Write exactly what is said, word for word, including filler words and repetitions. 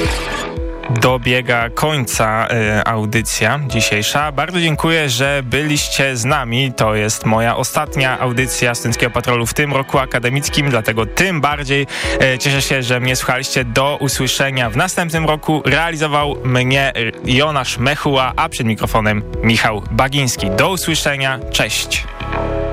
Dobiega końca y, audycja dzisiejsza. Bardzo dziękuję, że byliście z nami. To jest moja ostatnia audycja Studenckiego Patrolu w tym roku akademickim, dlatego tym bardziej y, cieszę się, że mnie słuchaliście. Do usłyszenia w następnym roku. Realizował mnie Jonasz Mechuła, a przed mikrofonem Michał Bagiński. Do usłyszenia. Cześć.